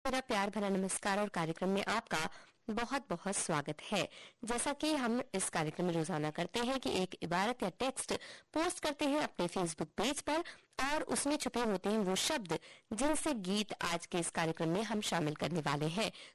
मेरा प्यार भरा नमस्कार और कार्यक्रम में आपका बहुत बहुत स्वागत है। जैसा कि हम इस कार्यक्रम में रोजाना करते हैं कि एक इबारत या टेक्स्ट पोस्ट करते हैं अपने फेसबुक पेज पर और उसमें छुपे होते हैं वो शब्द जिनसे गीत आज के इस कार्यक्रम में हम शामिल करने वाले हैं।